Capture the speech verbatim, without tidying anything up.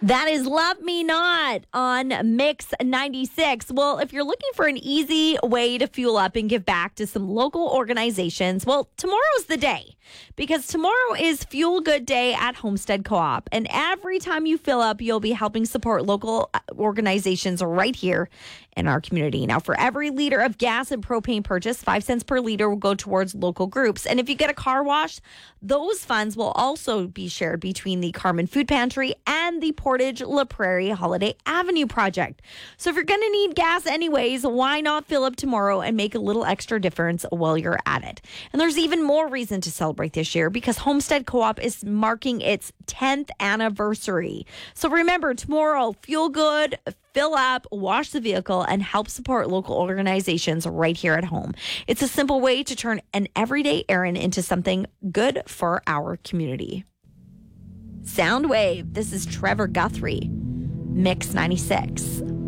That is Love Me Not on Mix ninety-six. Well, if you're looking for an easy way to fuel up and give back to some local organizations, well, tomorrow's the day because tomorrow is Fuel Good Day at Homestead Co-op. And every time you fill up, you'll be helping support local organizations right here in our community. Now, for every liter of gas and propane purchase, five cents per liter will go towards local groups. And if you get a car wash, those funds will also be shared between the Carmen Food Pantry and the Portage La Prairie Holiday Avenue project. So if you're going to need gas anyways, why not fill up tomorrow and make a little extra difference while you're at it? And there's even more reason to celebrate this year because Homestead Co-op is marking its tenth anniversary. So remember, tomorrow, fuel good, fill up, wash the vehicle, and help support local organizations right here at home. It's a simple way to turn an everyday errand into something good for our community. Soundwave, this is Trevor Guthrie, Mix ninety-six.